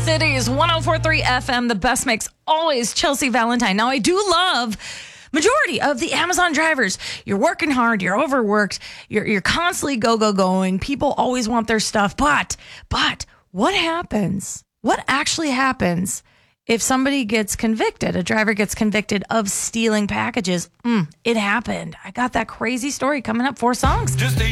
Cities 104.3 FM, the best mix, always Chelsea Valentine. Now, I do love majority of the Amazon drivers. You're working hard, you're overworked, you're constantly going. People always want their stuff. But what happens? What actually happens if somebody gets convicted, a driver gets convicted of stealing packages? It happened. I got that crazy story coming up. 4 songs. Just a